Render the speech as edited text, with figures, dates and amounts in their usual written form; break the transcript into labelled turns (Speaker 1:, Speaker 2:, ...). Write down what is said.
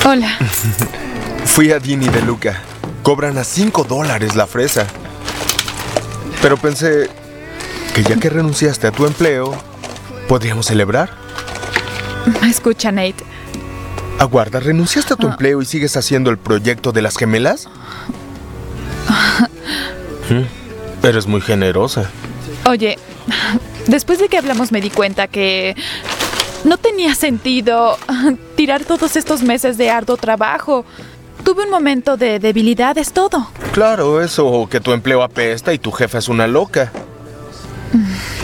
Speaker 1: Hola.
Speaker 2: Fui a Dini de Luca. Cobran a $5 la fresa. Pero pensé que ya que renunciaste a tu empleo, podríamos celebrar.
Speaker 1: Escucha, Nate.
Speaker 2: Aguarda, ¿renunciaste a tu empleo y sigues haciendo el proyecto de las gemelas? Eres muy generosa.
Speaker 1: Oye, después de que hablamos me di cuenta que no tenía sentido tirar todos estos meses de arduo trabajo. Tuve un momento de debilidad, es todo.
Speaker 2: Claro, eso, o que tu empleo apesta y tu jefa es una loca.